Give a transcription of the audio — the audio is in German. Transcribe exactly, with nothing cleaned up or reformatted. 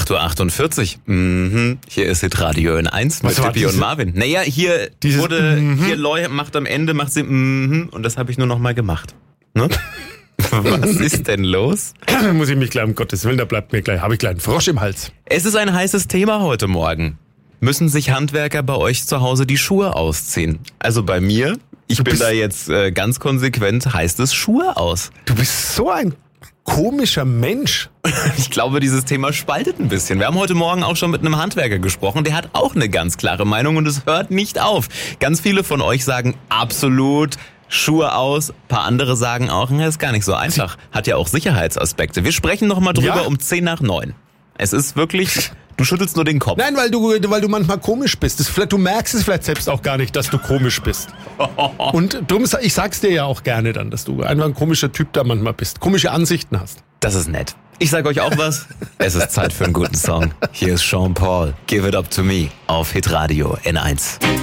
acht Uhr achtundvierzig. Mhm. Hier ist Hitradio N eins mit Tippi und Marvin. Naja, hier dieses wurde, mhm. hier Loi macht am Ende, macht sie mhm, und das habe ich nur noch mal gemacht. Ne? Was ist denn los? Da muss ich mich gleich, um Gottes Willen, da bleibt mir gleich, habe ich gleich einen Frosch im Hals. Es ist ein heißes Thema heute Morgen. Müssen sich Handwerker bei euch zu Hause die Schuhe ausziehen? Also bei mir, ich Du bin bist- da jetzt äh, ganz konsequent, heißt es Schuhe aus. Du bist so ein komischer Mensch. Ich glaube, dieses Thema spaltet ein bisschen. Wir haben heute Morgen auch schon mit einem Handwerker gesprochen, der hat auch eine ganz klare Meinung und es hört nicht auf. Ganz viele von euch sagen absolut Schuhe aus, ein paar andere sagen auch, das ist gar nicht so einfach. Hat ja auch Sicherheitsaspekte. Wir sprechen noch mal drüber Ja. um zehn nach neun. Es ist wirklich, du schüttelst nur den Kopf. Nein, weil du, weil du manchmal komisch bist. Das, vielleicht, du merkst es vielleicht selbst auch gar nicht, dass du komisch bist. Und drum, sa- ich sag's dir ja auch gerne dann, dass du einfach ein komischer Typ da manchmal bist. Komische Ansichten hast. Das ist nett. Ich sag euch auch was. Es ist Zeit für einen guten Song. Hier ist Sean Paul. Give it up to me auf Hitradio N eins.